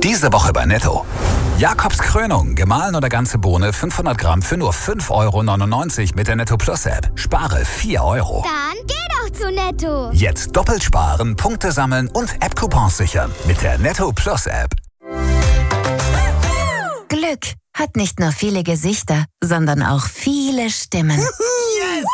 Diese Woche bei Netto. Jakobs Krönung, gemahlen oder ganze Bohne 500 Gramm für nur 5,99 € mit der Netto Plus App. Spare 4 €. Dann geh doch zu Netto. Jetzt doppelt sparen, Punkte sammeln und App-Coupons sichern mit der Netto Plus App. Glück hat nicht nur viele Gesichter, sondern auch viele Stimmen. Yes!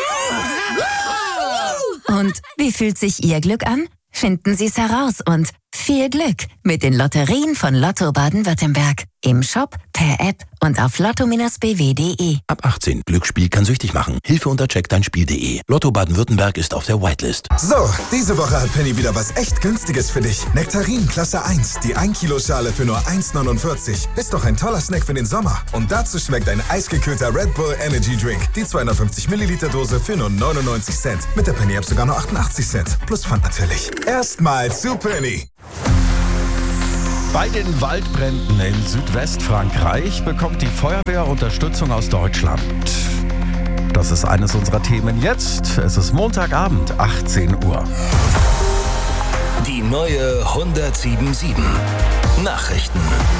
Und wie fühlt sich Ihr Glück an? Finden Sie es heraus und viel Glück mit den Lotterien von Lotto Baden-Württemberg. Im Shop, per App und auf lotto-bw.de. Ab 18. Glücksspiel kann süchtig machen. Hilfe unter checkdeinspiel.de. Lotto Baden-Württemberg ist auf der Whitelist. So, diese Woche hat Penny wieder was echt Günstiges für dich. Nektarin Klasse 1, die 1 Kilo Schale für nur 1,49. Ist doch ein toller Snack für den Sommer. Und dazu schmeckt ein eisgekühlter Red Bull Energy Drink. Die 250 Milliliter Dose für nur 99 Cent. Mit der Penny App sogar nur 88 Cent. Plus Pfand natürlich. Erstmal zu Penny. Bei den Waldbränden in Südwestfrankreich bekommt die Feuerwehr Unterstützung aus Deutschland. Das ist eines unserer Themen jetzt. Es ist Montagabend, 18 Uhr. Die neue 107.7 Nachrichten.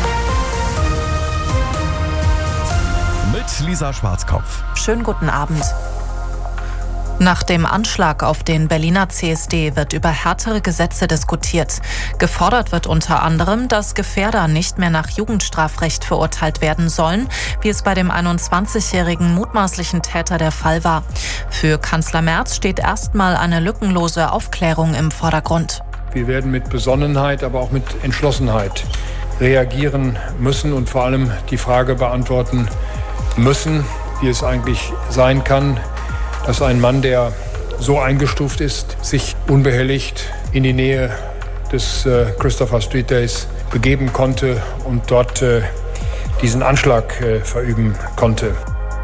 Mit Lisa Schwarzkopf. Schönen guten Abend. Nach dem Anschlag auf den Berliner CSD wird über härtere Gesetze diskutiert. Gefordert wird unter anderem, dass Gefährder nicht mehr nach Jugendstrafrecht verurteilt werden sollen, wie es bei dem 21-jährigen mutmaßlichen Täter der Fall war. Für Kanzler Merz steht erstmal eine lückenlose Aufklärung im Vordergrund. Wir werden mit Besonnenheit, aber auch mit Entschlossenheit reagieren müssen und vor allem die Frage beantworten müssen, wie es eigentlich sein kann, dass ein Mann, der so eingestuft ist, sich unbehelligt in die Nähe des Christopher Street Days begeben konnte und dort diesen Anschlag verüben konnte.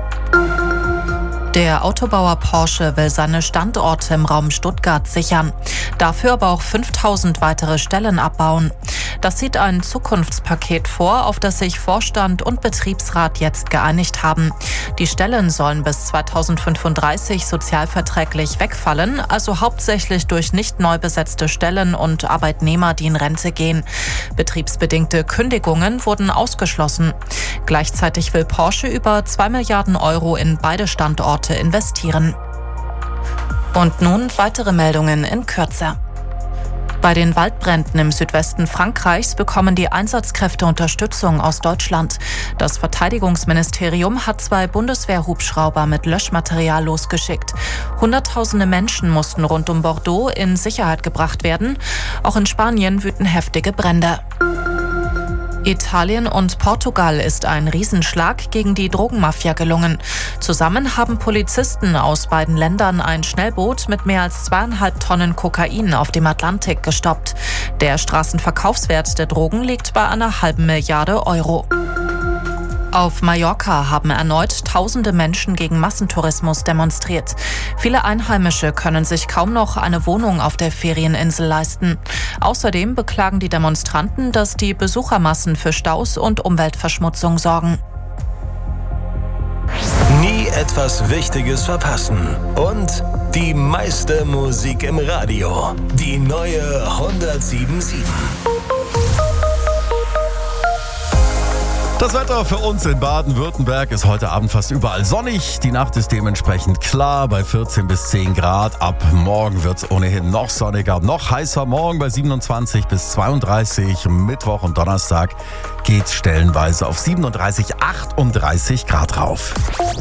Der Autobauer Porsche will seine Standorte im Raum Stuttgart sichern, dafür aber auch 5000 weitere Stellen abbauen. Das sieht ein Zukunftspaket vor, auf das sich Vorstand und Betriebsrat jetzt geeinigt haben. Die Stellen sollen bis 2035 sozialverträglich wegfallen, also hauptsächlich durch nicht neu besetzte Stellen und Arbeitnehmer, die in Rente gehen. Betriebsbedingte Kündigungen wurden ausgeschlossen. Gleichzeitig will Porsche über 2 Milliarden € in beide Standorte investieren. Und nun weitere Meldungen in Kürze. Bei den Waldbränden im Südwesten Frankreichs bekommen die Einsatzkräfte Unterstützung aus Deutschland. Das Verteidigungsministerium hat 2 Bundeswehrhubschrauber mit Löschmaterial losgeschickt. Hunderttausende Menschen mussten rund um Bordeaux in Sicherheit gebracht werden. Auch in Spanien wüten heftige Brände. Italien und Portugal ist ein Riesenschlag gegen die Drogenmafia gelungen. Zusammen haben Polizisten aus beiden Ländern ein Schnellboot mit mehr als 2,5 Tonnen Kokain auf dem Atlantik gestoppt. Der Straßenverkaufswert der Drogen liegt bei einer halben Milliarde €. Auf Mallorca haben erneut tausende Menschen gegen Massentourismus demonstriert. Viele Einheimische können sich kaum noch eine Wohnung auf der Ferieninsel leisten. Außerdem beklagen die Demonstranten, dass die Besuchermassen für Staus und Umweltverschmutzung sorgen. Nie etwas Wichtiges verpassen. Und die meiste Musik im Radio. Die neue 107.7. Das Wetter für uns in Baden-Württemberg ist heute Abend fast überall sonnig. Die Nacht ist dementsprechend klar bei 14 bis 10 Grad. Ab morgen wird es ohnehin noch sonniger, noch heißer. Morgen bei 27 bis 32. Mittwoch und Donnerstag geht es stellenweise auf 37, 38 Grad rauf.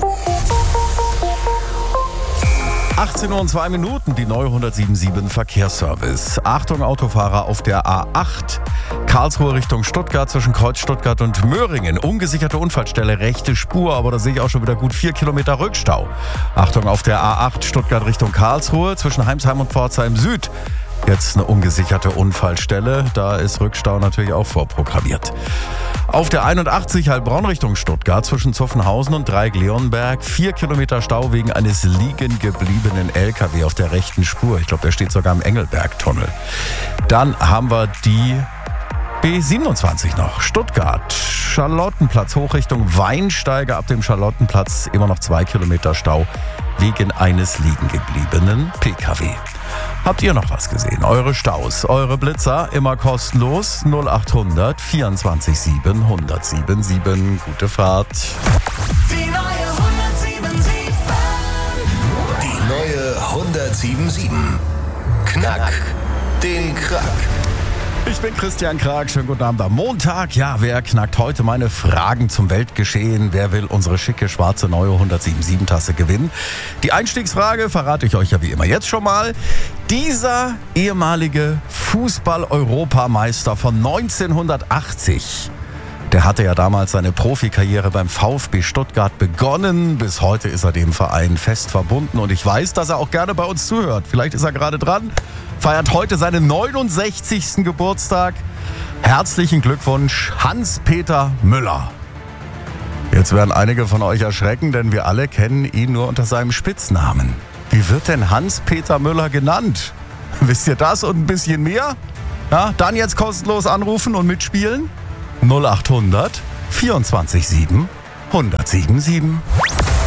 18 Uhr und 2 Minuten, die neue 107.7 Verkehrsservice. Achtung Autofahrer auf der A8. Karlsruhe Richtung Stuttgart zwischen Kreuz Stuttgart und Möhringen. Ungesicherte Unfallstelle, rechte Spur, aber da sehe ich auch schon wieder gut 4 Kilometer Rückstau. Achtung auf der A8 Stuttgart Richtung Karlsruhe zwischen Heimsheim und Pforzheim Süd. Jetzt eine ungesicherte Unfallstelle, da ist Rückstau natürlich auch vorprogrammiert. Auf der 81 Heilbronn Richtung Stuttgart zwischen Zuffenhausen und Dreieck-Leonberg 4 Kilometer Stau wegen eines liegen gebliebenen LKW auf der rechten Spur. Ich glaube, der steht sogar im Engelberg-Tunnel. Dann haben wir die B27 noch. Stuttgart, Charlottenplatz hoch Richtung Weinsteiger. Ab dem Charlottenplatz immer noch 2 Kilometer Stau wegen eines liegen gebliebenen PKW. Habt ihr noch was gesehen? Eure Staus, eure Blitzer, immer kostenlos. 0800 24 7 1077. Gute Fahrt. Die neue 107.7. Die neue 107.7. Knack den Krack. Ich bin Christian Krag, schönen guten Abend am Montag. Ja, wer knackt heute meine Fragen zum Weltgeschehen? Wer will unsere schicke, schwarze, neue 107.7-Tasse gewinnen? Die Einstiegsfrage verrate ich euch ja wie immer jetzt schon mal. Dieser ehemalige Fußball-Europameister von 1980, der hatte ja damals seine Profikarriere beim VfB Stuttgart begonnen. Bis heute ist er dem Verein fest verbunden und ich weiß, dass er auch gerne bei uns zuhört. Vielleicht ist er gerade dran. Feiert heute seinen 69. Geburtstag. Herzlichen Glückwunsch, Hans-Peter Müller. Jetzt werden einige von euch erschrecken, denn wir alle kennen ihn nur unter seinem Spitznamen. Wie wird denn Hans-Peter Müller genannt? Wisst ihr das und ein bisschen mehr? Ja, dann jetzt kostenlos anrufen und mitspielen. 0800 24 7 1077.